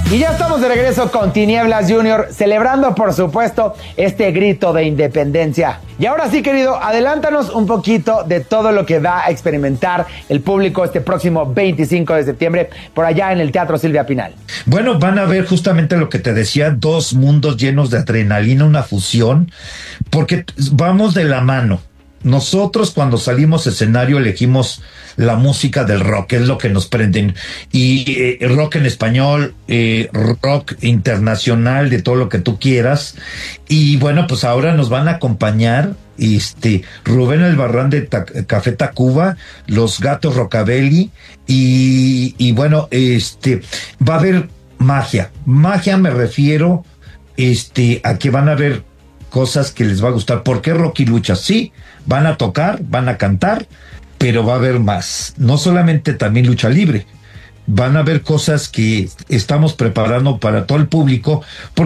Y ya estamos de regreso con Tinieblas Junior, celebrando, por supuesto, este grito de independencia. Y ahora sí, querido, adelántanos un poquito de todo lo que va a experimentar el público este próximo 25 de septiembre por allá en el Teatro Silvia Pinal. Bueno, van a ver justamente lo que te decía, dos mundos llenos de adrenalina, una fusión, porque vamos de la mano. Nosotros cuando salimos escenario elegimos la música del rock, es lo que nos prenden, y rock en español, rock internacional, de todo lo que tú quieras. Y bueno, pues ahora nos van a acompañar Rubén Albarrán de Café Tacuba, Los Gatos Rockabilly, y bueno, va a haber magia me refiero a que van a ver cosas que les va a gustar. ¿Por qué Rocky Lucha? Sí, van a tocar, van a cantar, pero va a haber más. No solamente también lucha libre. Van a haber cosas que estamos preparando para todo el público,